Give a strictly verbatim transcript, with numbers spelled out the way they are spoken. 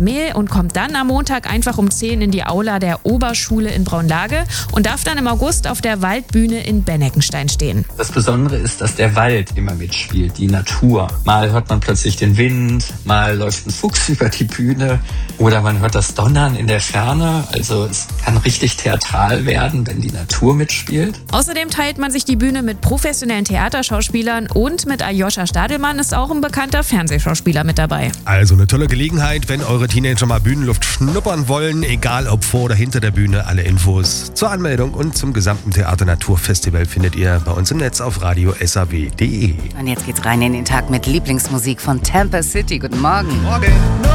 Mehl und kommt dann am Montag einfach um zehn in die Aula der Oberschule in Braunlage und darf dann im August auf der Waldbühne in Benneckenstein stehen. Das Besondere ist, dass der Wald immer mitspielt, die Natur. Mal hört man plötzlich den Wind, mal läuft ein Fuchs über die Bühne oder man hört das Donnern in der Ferne. Also es kann richtig theatral werden, wenn die Natur mitspielt. Außerdem teilt man sich die Bühne mit professionellen Theaterschauspielern und mit Aljoscha Stadelmann ist auch ein bekannter Fernsehschauspieler mit dabei. Also eine tolle Gelegenheit, wenn eure Teenager mal Bühnenluft schnuppern wollen, egal ob vor oder hinter der Bühne. Alle Infos zur Anmeldung und zum gesamten Theater Naturfestival findet ihr bei uns im Netz auf radio s a w punkt d e. Und jetzt geht's rein in den Tag mit Lieblingsmusik von Tampa City. Guten Morgen. Morgen.